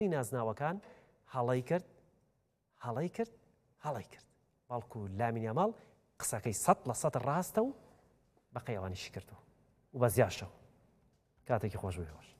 نازناوەکان هەڵەی کرد بەڵکو لامینی ئەماڵ قسەکەی 100% ڕاستە و بە قەیەوانیشی کردەوە و بە زیاشەوە کاتێکی خۆش بێ خۆش